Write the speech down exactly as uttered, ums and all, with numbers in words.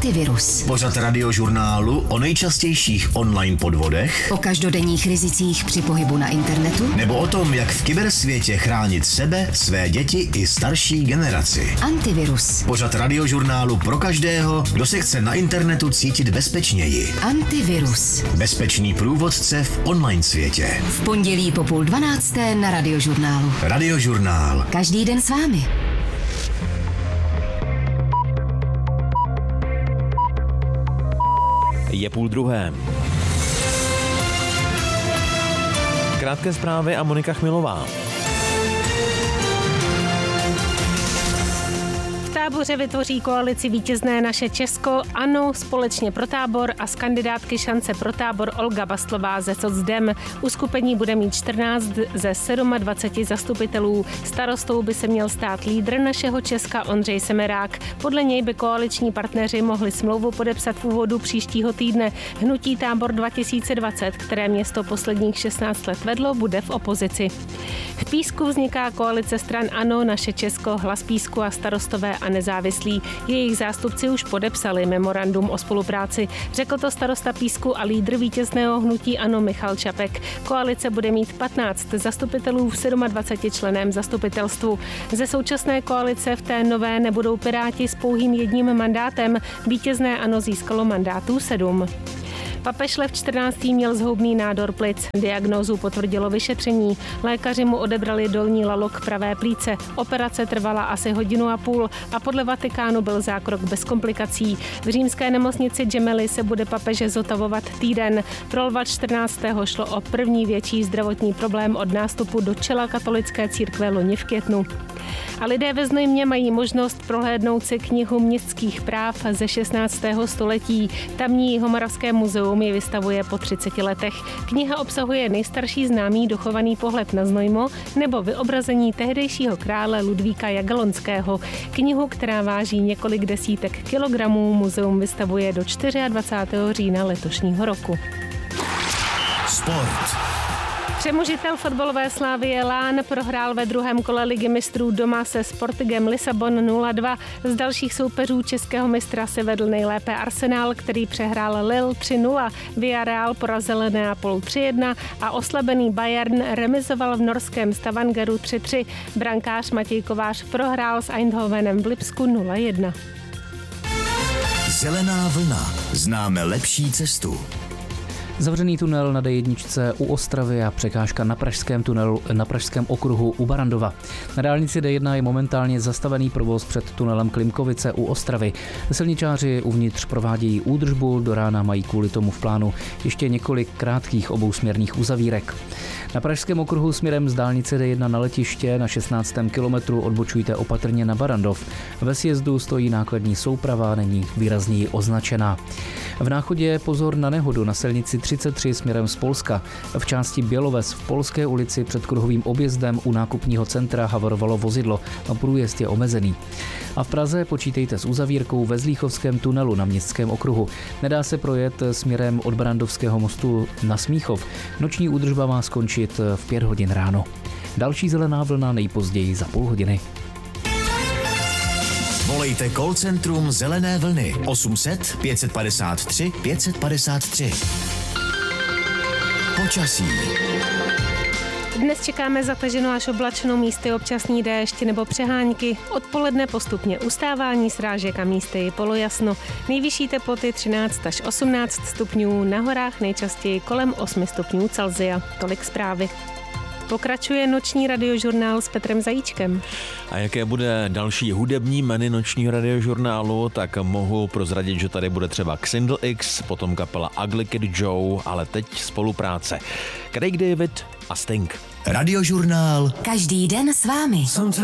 Antivirus. Pořad Radiožurnálu o nejčastějších online podvodech, O každodenních rizicích při pohybu na internetu, nebo o tom, jak v kybersvětě chránit sebe, své děti i starší generaci. Antivirus. Pořad Radiožurnálu pro každého, kdo se chce na internetu cítit bezpečněji. Antivirus. Bezpečný průvodce v online světě. V pondělí po půl dvanácté na Radiožurnálu. Radiožurnál. Každý den s vámi. Je půl druhé. Krátké zprávy a Monika Chmilová. V Táboře vytvoří koalici Vítězné naše Česko, ANO, Společně pro Tábor a z kandidátky Šance pro Tábor Olga Bastlová ze Socdem. Uskupení bude mít čtrnáct ze dvaceti sedmi zastupitelů. Starostou by se měl stát lídr našeho Česka Ondřej Semerák. Podle něj by koaliční partneři mohli smlouvu podepsat v úvodu příštího týdne. Hnutí Tábor dva tisíce dvacet, které město posledních šestnáct let vedlo, bude v opozici. V Písku vzniká koalice stran ANO, Naše Česko, Hlas Písku a Starostové a nezávislí. Jejich zástupci už podepsali memorandum o spolupráci. Řekl to starosta Písku a lídr vítězného hnutí ANO Michal Čapek. Koalice bude mít patnáct zastupitelů v dvaceti sedmi členném zastupitelstvu. Ze současné koalice v té nové nebudou Piráti s pouhým jedním mandátem. Vítězné ANO získalo mandátů sedm. Papež Lev čtrnáctý měl zhoubný nádor plic. Diagnózu potvrdilo vyšetření. Lékaři mu odebrali dolní lalok pravé plíce. Operace trvala asi hodinu a půl a podle Vatikánu byl zákrok bez komplikací. V římské nemocnici Gemelli se bude papeže zotavovat týden. Pro Lva čtrnáctého šlo o první větší zdravotní problém od nástupu do čela katolické církve loni v květnu. A lidé ve Znojmě mají možnost prohlédnout si knihu městských práv ze šestnáctého století. Tamní Jihomoravské muzeum ji vystavuje po třiceti letech. Kniha obsahuje nejstarší známý dochovaný pohled na Znojmo nebo vyobrazení tehdejšího krále Ludvíka Jagelonského. Knihu, která váží několik desítek kilogramů, muzeum vystavuje do dvacátého čtvrtého října letošního roku. Sport. Přemožitel fotbalové Slavie Lán prohrál ve druhém kole Ligy mistrů doma se Sportingem Lisabon nula dva. Z dalších soupeřů českého mistra se vedl nejlépe Arsenal, který přehrál Lille tři nula. Villarreal porazil Neapol tři jedna a oslabený Bayern remizoval v norském Stavangeru tři tři. Brankář Matěj Kovář prohrál s Eindhovenem v Lipsku nula jedna. Zelená vlna. Známe lepší cestu. Zavřený tunel na D jedna u Ostravy a překážka na pražském tunelu na pražském okruhu u Barandova. Na dálnici D jedna je momentálně zastavený provoz před tunelem Klimkovice u Ostravy. Silničáři uvnitř provádějí údržbu, do rána mají kvůli tomu v plánu ještě několik krátkých obousměrných uzavírek. Na pražském okruhu směrem z dálnice D jedna na letiště na šestnáctém kilometru odbočujte opatrně na Barandov. Ve sjezdu stojí nákladní souprava, není výrazněji označená. V Náchodě pozor na nehodu na silnici třicet tři směrem z Polska. V části Běloves v Polské ulici před kruhovým objezdem u nákupního centra havarovalo vozidlo a průjezd je omezený. A v Praze počítejte s uzavírkou ve Zlíchovském tunelu na Městském okruhu. Nedá se projet směrem od Barandovského mostu na Smíchov. Noční údržba má skončit v pět hodin ráno. Další zelená vlna nejpozději za půl hodiny. Volejte call centrum Zelené vlny osm set pět padesát tři pět padesát tři. Počasí. Dnes čekáme zataženou až oblačnou, místy občasný déšť nebo přehánky. Odpoledne postupně ustávání srážek a místy polojasno. Nejvyšší teploty třináct až osmnáct stupňů, na horách nejčastěji kolem osm stupňů Celsia. Tolik zprávy. Pokračuje noční radiožurnál s Petrem Zajíčkem. A jaké bude další hudební jmény nočního radiožurnálu, tak mohu prozradit, že tady bude třeba Xindl X, potom kapela Ugly Kid Joe, ale teď spolupráce Craig David a Sting. Radiožurnál. Každý den s vámi.